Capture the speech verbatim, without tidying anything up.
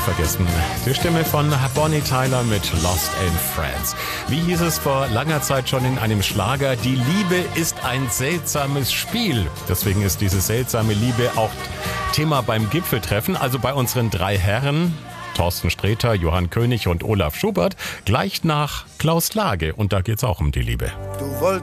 unvergessen. Die Stimme von Bonnie Tyler mit Lost in Friends. Wie hieß es vor langer Zeit schon in einem Schlager? Die Liebe ist ein seltsames Spiel. Deswegen ist diese seltsame Liebe auch Thema beim Gipfeltreffen, also bei unseren drei Herren. Thorsten Sträter, Johann König und Olaf Schubert, gleich nach Klaus Lage. Und da geht's auch um die Liebe. Du wolltest